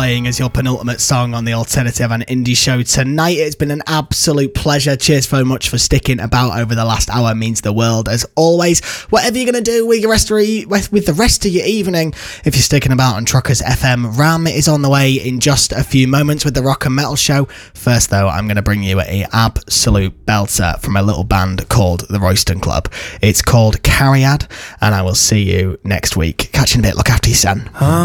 playing as your penultimate song on the Alternative and Indie Show tonight. It's been an absolute pleasure. Cheers very much for sticking about over the last hour. It means the world as always. Whatever you're going to do with the rest of your evening, if you're sticking about on Truckers FM, Ram is on the way in just a few moments with the Rock and Metal Show. First though, I'm going to bring you a absolute belter from a little band called the Royston Club. It's called Cariad, and I will see you next week. Catch you in a bit. Look after your son.